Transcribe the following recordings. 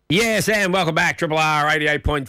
Yes, and welcome back, Triple R 88.5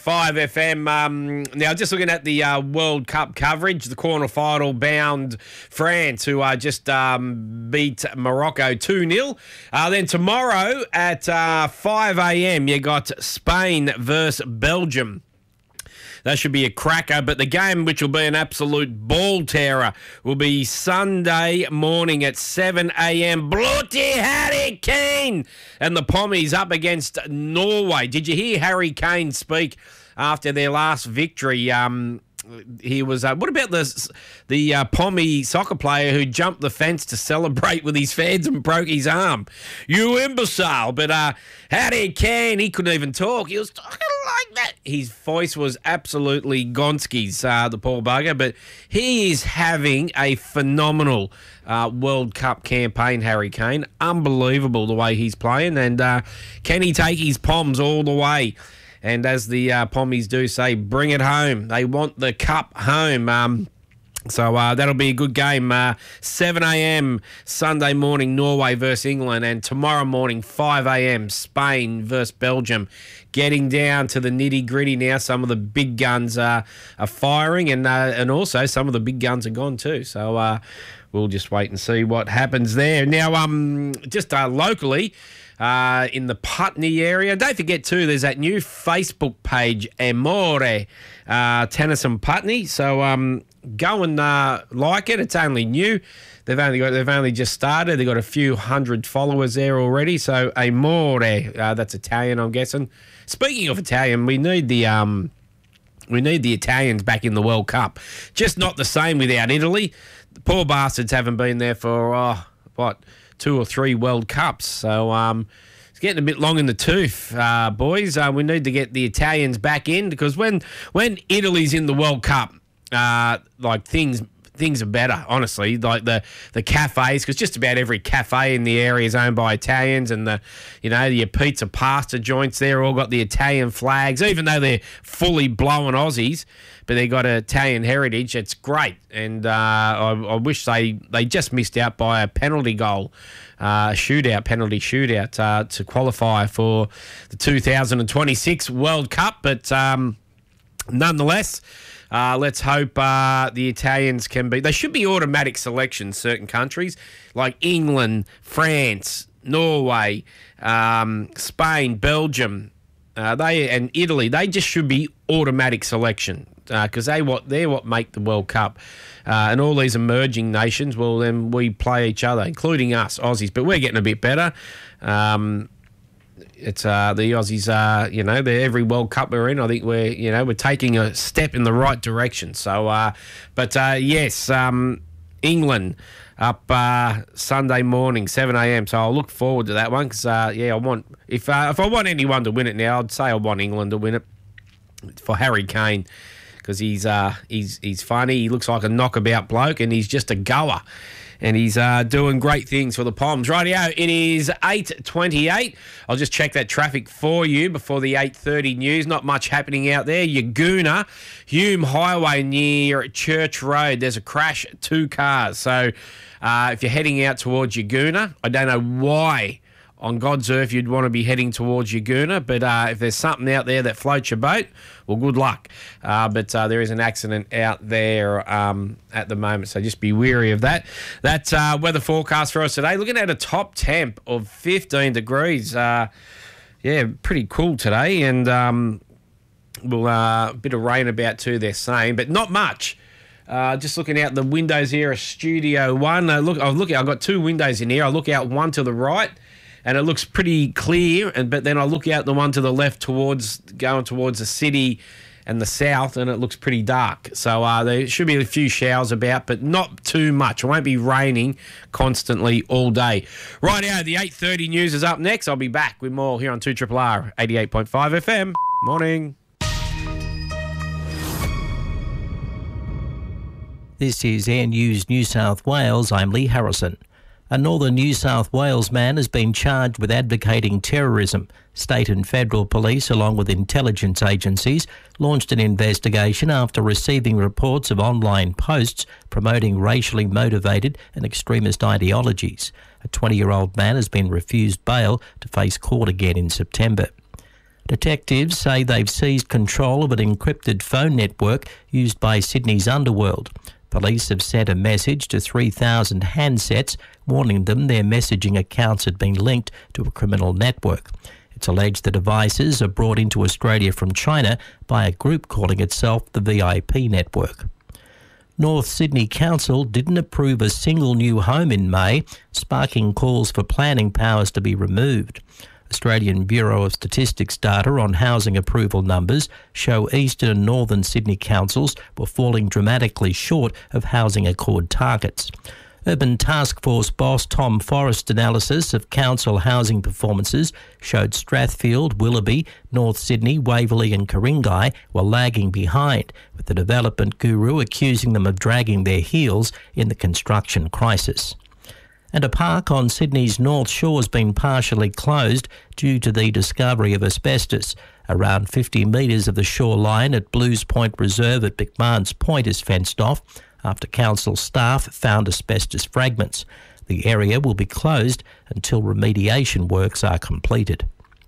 FM. Now, just looking at the World Cup coverage, the quarterfinal bound France, who just beat Morocco 2-0. Then tomorrow at 5 a.m, you got Spain versus Belgium. That should be a cracker, but the game, which will be an absolute ball terror, will be Sunday morning at 7 a.m. Bloody Harry Kane and the Pommies up against Norway. Did you hear Harry Kane speak after their last victory? He was. What about the Pommy soccer player who jumped the fence to celebrate with his fans and broke his arm? You imbecile! But Harry Kane, he couldn't even talk. He was talking like that. His voice was absolutely Gonski's, the poor bugger. But he is having a phenomenal World Cup campaign, Harry Kane. Unbelievable the way he's playing. And can he take his Poms all the way? And as the Pommies do say, bring it home. They want the cup home. So that'll be a good game. 7 a.m. Sunday morning, Norway versus England. And tomorrow morning, 5 a.m, Spain versus Belgium. Getting down to the nitty-gritty now. Some of the big guns are firing, and also some of the big guns are gone too. So we'll just wait and see what happens there. Now, just locally, in the Putney area. Don't forget, too, there's that new Facebook page, Amore Tennyson Putney. So go and like it. It's only new. They've only just started. They've got a few hundred followers there already. So Amore, that's Italian, I'm guessing. Speaking of Italian, we need the Italians back in the World Cup. Just not the same without Italy. The poor bastards haven't been there for 2 or 3 World Cups. So it's getting a bit long in the tooth, boys. We need to get the Italians back in, because when Italy's in the World Cup, things are better, honestly. Like the cafes, because just about every cafe in the area is owned by Italians, and your pizza pasta joints there all got the Italian flags, even though they're fully blown Aussies, but they got Italian heritage. It's great, and I wish they just missed out by a penalty goal, penalty shootout to qualify for the 2026 World Cup. But nonetheless, let's hope the Italians can be. They should be automatic selection, certain countries like England, France, Norway, Spain, Belgium, and Italy. They just should be automatic selection, because they're what make the World Cup. And all these emerging nations, well, then we play each other, including us, Aussies. But we're getting a bit better. It's the Aussies, every World Cup we're in, I think we're taking a step in the right direction. So, yes, England up Sunday morning, 7 a.m. So I'll look forward to that one, because I want if I want anyone to win it now, I'd say I want England to win it for Harry Kane, because he's funny. He looks like a knockabout bloke, and he's just a goer. And he's doing great things for the Poms. Rightio, it is 8:28. I'll just check that traffic for you before the 8:30 news. Not much happening out there. Yagoona, Hume Highway near Church Road. There's a crash, 2 cars. So if you're heading out towards Yagoona, I don't know why on God's earth you'd want to be heading towards Yagoona, but if there's something out there that floats your boat, well, good luck. But there is an accident out there at the moment, so just be wary of that. That's weather forecast for us today. Looking at a top temp of 15 degrees. Pretty cool today, and a bit of rain about too, they're saying, but not much. Just looking out the windows here, a Studio One. I've got 2 windows in here. I look out one to the right, and it looks pretty clear, but then I look out the one to the left going towards the city and the south, and it looks pretty dark. So there should be a few showers about, but not too much. It won't be raining constantly all day. Rightio, the 8:30 news is up next. I'll be back with more here on 2RRR 88.5 FM. Morning. This is Air News New South Wales. I'm Lee Harrison. A northern New South Wales man has been charged with advocating terrorism. State and federal police, along with intelligence agencies, launched an investigation after receiving reports of online posts promoting racially motivated and extremist ideologies. A 20-year-old man has been refused bail to face court again in September. Detectives say they've seized control of an encrypted phone network used by Sydney's underworld. Police have sent a message to 3,000 handsets warning them their messaging accounts had been linked to a criminal network. It's alleged the devices are brought into Australia from China by a group calling itself the VIP network. North Sydney Council didn't approve a single new home in May, sparking calls for planning powers to be removed. Australian Bureau of Statistics data on housing approval numbers show eastern and northern Sydney councils were falling dramatically short of housing accord targets. Urban Task Force boss Tom Forrest's analysis of council housing performances showed Strathfield, Willoughby, North Sydney, Waverley and Ku-ring-gai were lagging behind, with the development guru accusing them of dragging their heels in the construction crisis. And a park on Sydney's North Shore has been partially closed due to the discovery of asbestos. Around 50 metres of the shoreline at Blues Point Reserve at McMahon's Point is fenced off after council staff found asbestos fragments. The area will be closed until remediation works are completed.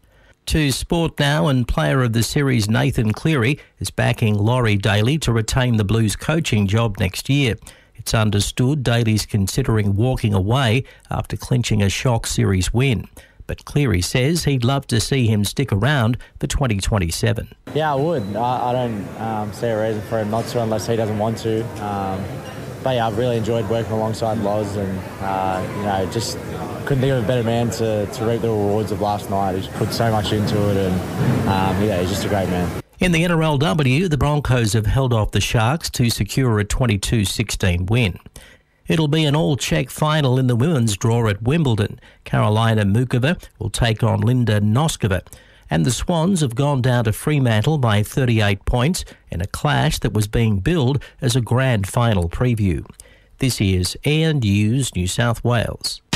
To sport now, and player of the series Nathan Cleary is backing Laurie Daly to retain the Blues coaching job next year. It's understood Daly's considering walking away after clinching a shock series win. But Cleary says he'd love to see him stick around for 2027. Yeah, I would. I don't see a reason for him not to unless he doesn't want to. But yeah, I've really enjoyed working alongside Loz and, just couldn't think of a better man to reap the rewards of last night. He's put so much into it and, he's just a great man. In the NRLW, the Broncos have held off the Sharks to secure a 22-16 win. It'll be an all-check final in the women's draw at Wimbledon. Carolina Mukova will take on Linda Noskova. And the Swans have gone down to Fremantle by 38 points in a clash that was being billed as a grand final preview. This is Air News New South Wales.